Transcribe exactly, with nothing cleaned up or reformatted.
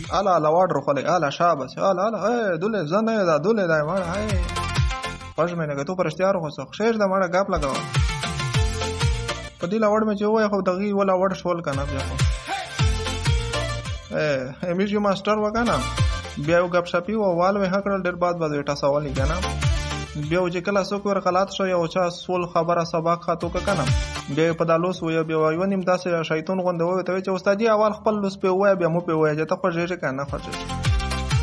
الا الا واډر خولې الا شابس الا الا اے دولې زنه دا دولې دا مړ هاي پښ مې نه کته پرشتيار خو څه خیر دا مړ غاپ لگاوه په دې لا وړ مې چې وای خو دغه ولا وړ شول کنه بیا خو اے امیج یو ماستر وکنه بیا یو غپ شپی او والو هکړل ډېر بعد بعد وټا سوالې کنه بیا چې کله څوک ور غلط شو یو چا سول خبره سبق خاطو کنه بیا په دالوس وای بیا یو نیم داسې شیطان غونډه وای ته چې استاد اول خپل لوس په وای بیا مو په وای چې ته خو ژر کنه خو